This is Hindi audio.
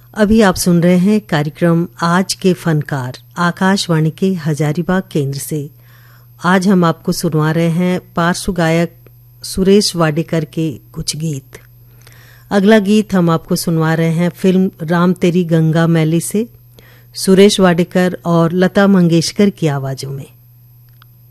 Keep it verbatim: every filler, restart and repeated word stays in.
अभी आप सुन रहे हैं कार्यक्रम आज के फनकार आकाशवाणी के हजारीबाग केंद्र से। आज हम आपको सुनवा रहे हैं पार्श्व गायक सुरेश वाडेकर के कुछ गीत। अगला गीत हम आपको सुनवा रहे हैं फिल्म राम तेरी गंगा मैली से सुरेश वाडेकर और लता मंगेशकर की आवाजों में।